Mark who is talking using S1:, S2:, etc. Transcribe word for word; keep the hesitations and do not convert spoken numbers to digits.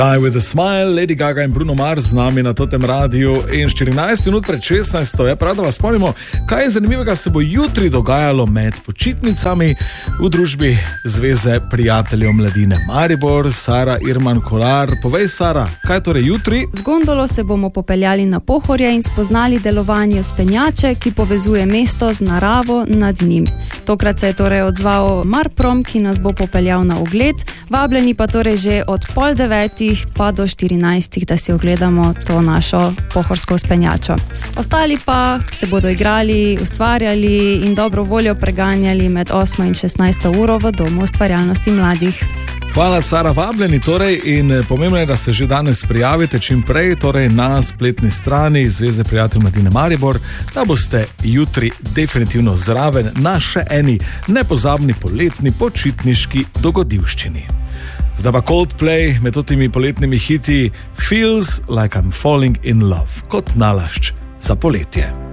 S1: Die with a smile, Lady Gaga in Bruno Mars z nami na totem radiju in štirinajst minut pred šestnajsto je prav, da vas spomnimo, kaj je zanimivega se bo jutri dogajalo med počitnicami v družbi Zveze prijateljev mladine Maribor. Sara Irman Kolar, povej Sara, kaj je torej jutri?
S2: Z gondolo se bomo popeljali na Pohorje in spoznali delovanje vzpenjače, ki povezuje mesto z naravo nad njim. Tokrat se je torej odzval Marprom, ki nas bo popeljal na ogled, vabljeni pa torej že od pol devetih pa do štirinajstih, da si ogledamo to našo pohorsko vzpenjačo. Ostali pa se bodo igrali, ustvarjali in dobro voljo preganjali med osmo in šestnajsto uro v Domu ustvarjalnosti mladih.
S1: Hvala, Sara, vabljeni torej in pomembno je, da se že danes prijavite čim prej, torej na spletni strani Zveze prijateljev mladine Maribor, da boste jutri definitivno zraven na še eni nepozabni poletni počitniški dogodivščini. Zdaj pa Coldplay med totimi poletnimi hiti Feels Like I'm Falling in Love, kot nalašč za poletje.